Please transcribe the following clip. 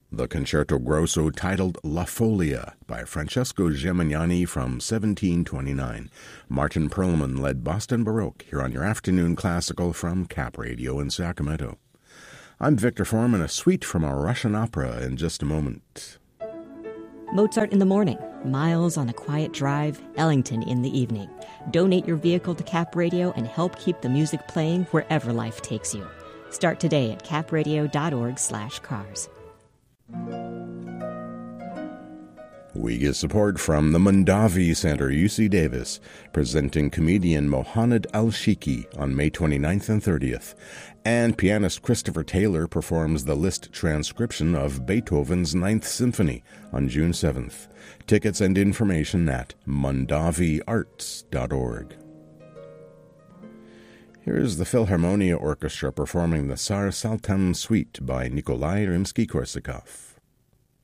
The Concerto Grosso titled La Folia by Francesco Gemignani from 1729. Martin Perlman led Boston Baroque here on your afternoon classical from Cap Radio in Sacramento. I'm Victor Foreman, a suite from a Russian opera in just a moment. Mozart in the morning, Miles on a quiet drive, Ellington in the evening. Donate your vehicle to Cap Radio and help keep the music playing wherever life takes you. Start today at capradio.org/cars. We get support from the Mondavi Center, UC Davis, presenting comedian Mohanad Al-Shiki on May 29th and 30th. And pianist Christopher Taylor performs the Liszt transcription of Beethoven's Ninth Symphony on June 7th. Tickets and information at mondaviarts.org. Here is the Philharmonia Orchestra performing the Tsar Saltam Suite by Nikolai Rimsky-Korsakov.